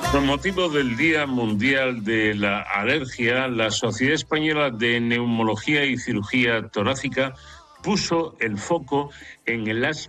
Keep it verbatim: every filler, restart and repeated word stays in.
Con motivo del Día Mundial de la Alergia, la Sociedad Española de Neumología y Cirugía Torácica puso el foco en las